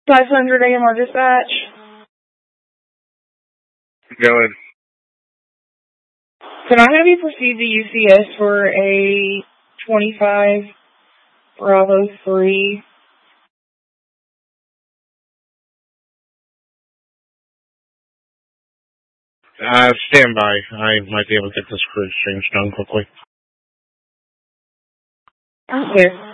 500 AMR dispatch. Go ahead. Can I have you proceed to UCS for a 25 Bravo 3? Stand by. I might be able to get this crew exchange done quickly. I'm clear.